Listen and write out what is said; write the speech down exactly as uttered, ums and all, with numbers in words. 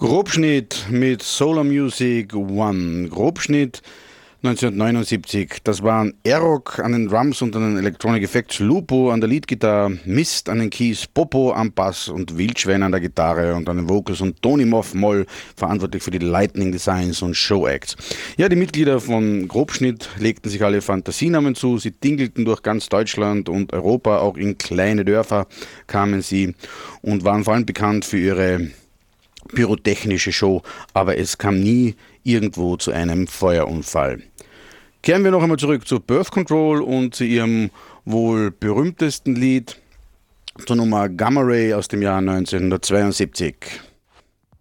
Grobschnitt mit Solar Music One. Grobschnitt neunzehnhundertneunundsiebzig. Das waren Aeroc an den Drums und an den Electronic Effects, Lupo an der Leadgitarre, Mist an den Keys, Popo am Bass und Wildschwein an der Gitarre und an den Vocals und Tony Moff Moll verantwortlich für die Lightning Designs und Show Acts. Ja, die Mitglieder von Grobschnitt legten sich alle Fantasienamen zu. Sie dingelten durch ganz Deutschland und Europa, auch in kleine Dörfer kamen sie und waren vor allem bekannt für ihre pyrotechnische Show, aber es kam nie irgendwo zu einem Feuerunfall. Kehren wir noch einmal zurück zu Birth Control und zu ihrem wohl berühmtesten Lied, zur Nummer Gamma Ray aus dem Jahr neunzehnhundertzweiundsiebzig.